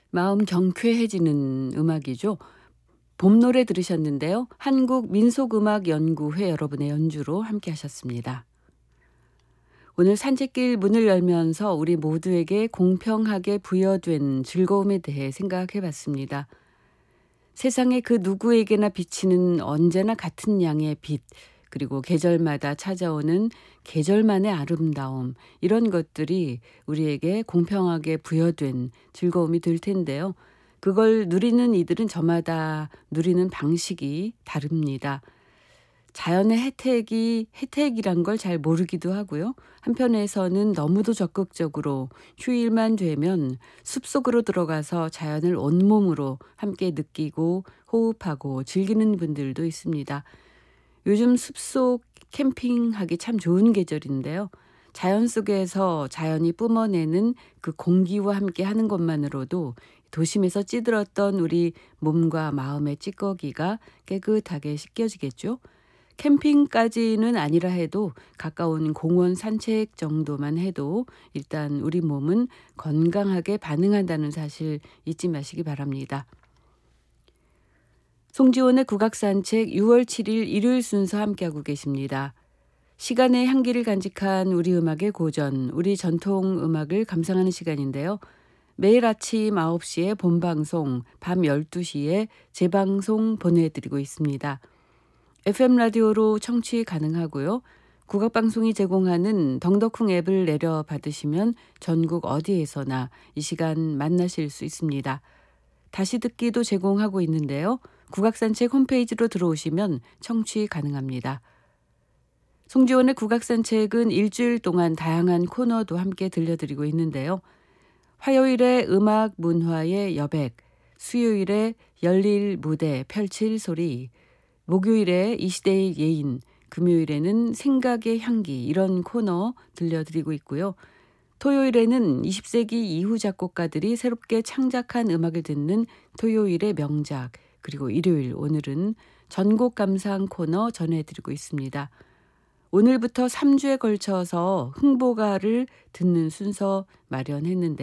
마음 경쾌해지는 음악이죠. 봄 노래 들으셨는데요. 한국민속음악연구회 여러분의 연주로 함께 하셨습니다. 오늘 산책길 문을 열면서 우리 모두에게 공평하게 부여된 즐거움에 대해 생각해 봤습니다. 세상에 그 누구에게나 비치는 언제나 같은 양의 빛, 그리고 계절마다 찾아오는 계절만의 아름다움, 이런 것들이 우리에게 공평하게 부여된 즐거움이 될 텐데요. 그걸 누리는 이들은 저마다 누리는 방식이 다릅니다. 자연의 혜택이란 걸 잘 모르기도 하고요. 한편에서는 너무도 적극적으로 휴일만 되면 숲속으로 들어가서 자연을 온몸으로 함께 느끼고 호흡하고 즐기는 분들도 있습니다. 요즘 숲속 캠핑하기 참 좋은 계절인데요. 자연 속에서 자연이 뿜어내는 그 공기와 함께 하는 것만으로도 도심에서 찌들었던 우리 몸과 마음의 찌꺼기가 깨끗하게 씻겨지겠죠. 캠핑까지는 아니라 해도 가까운 공원 산책 정도만 해도 일단 우리 몸은 건강하게 반응한다는 사실 잊지 마시기 바랍니다. 송지원의 국악산책 6월 7일 일요일 순서 함께하고 계십니다. 시간의 향기를 간직한 우리 음악의 고전, 우리 전통 음악을 감상하는 시간인데요. 매일 아침 9시에 본방송, 밤 12시에 재방송 보내드리고 있습니다. FM 라디오로 청취 가능하고요. 국악방송이 제공하는 덩더쿵 앱을 내려받으시면 전국 어디에서나 이 시간 만나실 수 있습니다. 다시 듣기도 제공하고 있는데요. 국악산책 홈페이지로 들어오시면 청취 가능합니다. 송지원의 국악산책은 일주일 동안 다양한 코너도 함께 들려드리고 있는데요. 화요일에 음악 문화의 여백, 수요일에 열릴 무대 펼칠 소리, 목요일에 이 시대의 예인, 금요일에는 생각의 향기, 이런 코너 들려드리고 있고요. 토요일에는 20세기 이후 작곡가들이 새롭게 창작한 음악을 듣는 토요일의 명작, 그리고 일요일 오늘은 전곡 감상 코너 전해드리고 있습니다. 오늘부터 3주에 걸쳐서 흥보가를 듣는 순서 마련했는데